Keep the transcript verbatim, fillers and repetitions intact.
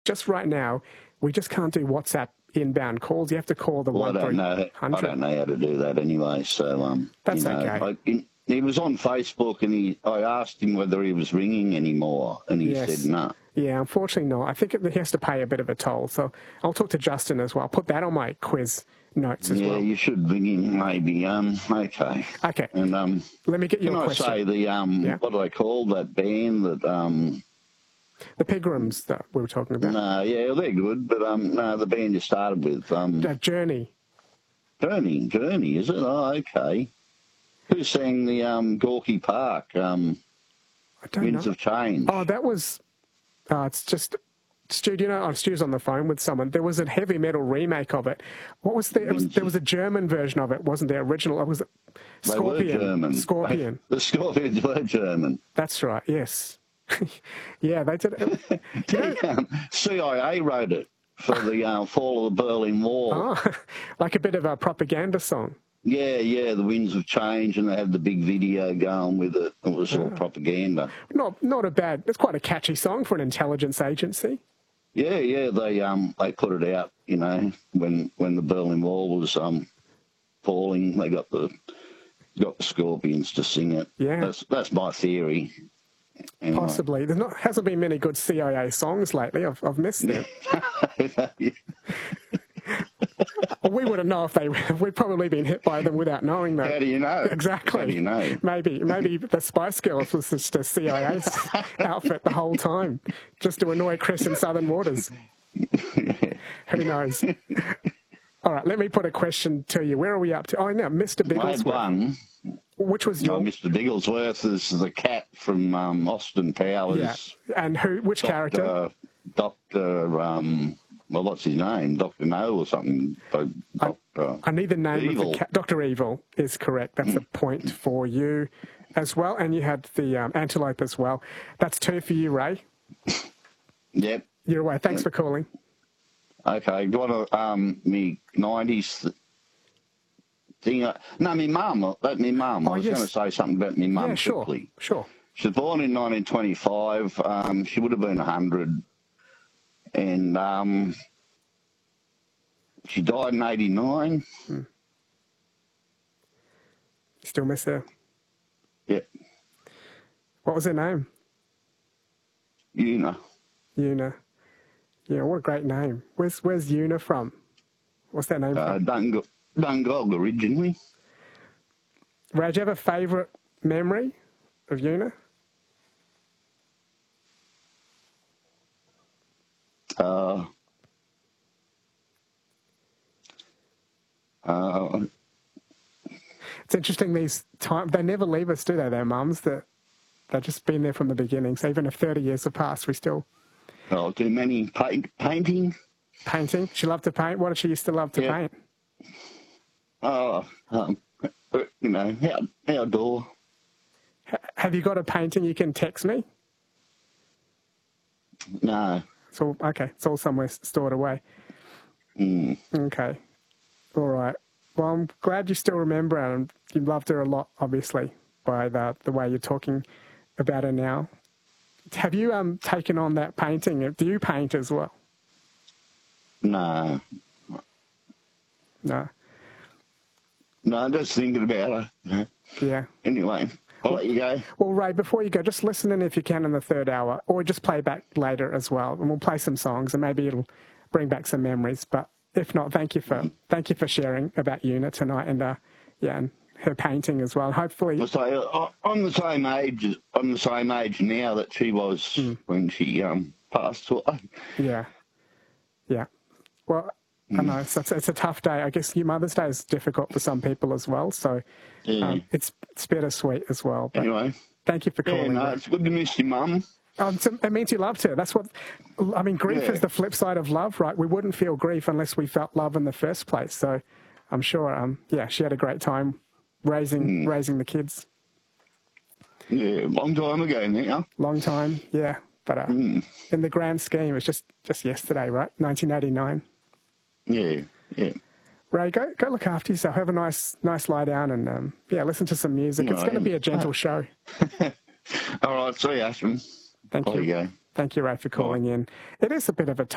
just right now, we just can't do WhatsApp inbound calls. You have to call the well, one I don't know. I don't know how to do that anyway. So um, that's you know, okay. I, he, he was on Facebook, and he I asked him whether he was ringing anymore, and he Yes. said no. Yeah, unfortunately not. I think he has to pay a bit of a toll. So I'll talk to Justin as well. I'll put that on my quiz notes as yeah, well. Yeah, you should ring him maybe. Um, okay. Okay. And um, let me get you can a I question. say the um, yeah. what do they call that band that um. The Pigrams that we were talking about. No, yeah, they're good, but um, no, the band you started with, um, uh, Journey. Journey, Journey, is it? Oh, okay. Who sang the um, Gorky Park? Um, I don't Winds know. of Change. Oh, that was. Uh, it's just. Stu, you know, Stu's on the phone with someone. There was a heavy metal remake of it. What was the? It was, there was a German version of it, wasn't there? Original. It was Scorpion. They were German. Scorpion. The Scorpions were German. That's right. Yes. yeah, they did. It. You know, um, C I A wrote it for the uh, fall of the Berlin Wall. Oh, like a bit of a propaganda song. Yeah, yeah, the Winds of Change, and they had the big video going with it. It was all oh. propaganda. Not, not a bad. It's quite a catchy song for an intelligence agency. Yeah, yeah, they um they put it out. You know, when when the Berlin Wall was um falling, they got the got the Scorpions to sing it. Yeah, that's that's my theory. Anyway. Possibly. There not hasn't been many good C I A songs lately. I've I've missed them. Well, we wouldn't know if they. We'd probably been hit by them without knowing that. How do you know? Exactly. How do you know? Maybe maybe the Spice Girls was just a C I A outfit the whole time, just to annoy Chris in Southern Waters. Who knows? All right, let me put a question to you. Where are we up to? Oh, no, Mister Bigglesworth. I had one. Which was your... No, Mister Bigglesworth is the cat from um, Austin Powers. Yeah. And who? Which Doctor, character? Doctor Um, well, what's his name? Doctor No or something. Doctor I, I need the name Evil. of the cat. Doctor Evil is correct. That's a point for you as well. And you had the um, antelope as well. That's two for you, Ray. Yep. You're away. Thanks yep. for calling. Okay. Do you want to, um, me nineties thing? Uh, no, me mum. That me mum. Oh, I was yes. going to say something about me mum yeah, sure, quickly. Sure. She was born in nineteen twenty-five. Um, she would have been one hundred. And um, she died in eighty-nine. Hmm. Still miss her? Yep. What was her name? Una. Una. Yeah, what a great name. Where's Where's Una from? What's that name Uh, from? Dungog, Dungog originally. Ray, do you have a favourite memory of Una? Uh, uh, it's interesting, these times, they never leave us, do they, their mums? That they've just been there from the beginning. So even if thirty years have passed, we still... Oh, do many paint, painting? Painting? She loved to paint? What did she used to love to yeah. paint? Oh, um, you know, out, outdoor. H- have you got a painting you can text me? No. It's all, okay, it's all somewhere stored away. Mm. Okay. All right. Well, I'm glad you still remember her, and you loved her a lot, obviously, by the the way you're talking about her now. Have you um taken on that painting? Do you paint as well? No. No. No, I'm just thinking about her. Yeah. Anyway, I'll let you go. Well, Ray, before you go, just listen in if you can in the third hour, or just play back later as well, and we'll play some songs, and maybe it'll bring back some memories. But if not, thank you for mm. thank you for sharing about Una tonight, and uh, yeah, and her painting as well. Hopefully, so I'm the same age. I'm the same age now that she was mm. when she um passed away. Yeah, yeah. Well, mm. I know it's, it's it's a tough day. I guess your Mother's Day is difficult for some people as well. So yeah. um, it's it's bittersweet as well. But anyway, thank you for calling. Yeah, no, it's good to miss your mum. Um, so it means you loved her. That's what, I mean, grief yeah. is the flip side of love, right? We wouldn't feel grief unless we felt love in the first place. So I'm sure, um, yeah, she had a great time raising mm. raising the kids. Yeah, long time ago now. Long time, yeah. But uh, mm. in the grand scheme, it's just, just yesterday, right? nineteen eighty-nine. Yeah, yeah. Ray, go go look after yourself. Have a nice nice lie down and, um, yeah, listen to some music. No, it's going to be a gentle show. All right, see you, Ashton. Thank you. you go. Thank you, Ray, for calling in. It is a bit of a